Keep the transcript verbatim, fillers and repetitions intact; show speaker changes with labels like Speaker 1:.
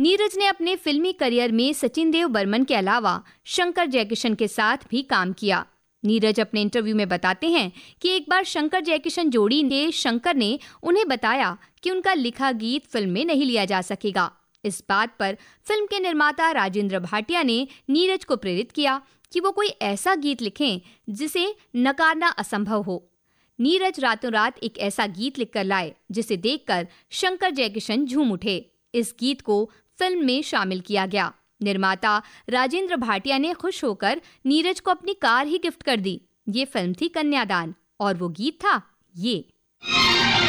Speaker 1: नीरज ने अपने फिल्मी करियर में सचिन देव बर्मन के अलावा शंकर जयकिशन के साथ भी काम किया। नीरज अपने इंटरव्यू में बताते हैं कि एक बार शंकर जयकिशन जोड़ी के शंकर ने उन्हें बताया कि उनका लिखा गीत फिल्म में नहीं लिया जा सकेगा। इस बात पर फिल्म के निर्माता राजेंद्र भाटिया ने नीरज को प्रेरित किया कि वो कोई ऐसा गीत लिखें जिसे नकारना असंभव हो। नीरज रातों रात एक ऐसा गीत लिखकर लाए जिसे देखकर शंकर जयकिशन झूम उठे। इस गीत को फिल्म में शामिल किया गया। निर्माता राजेंद्र भाटिया ने खुश होकर नीरज को अपनी कार ही गिफ्ट कर दी। ये फिल्म थी कन्यादान और वो गीत था ये।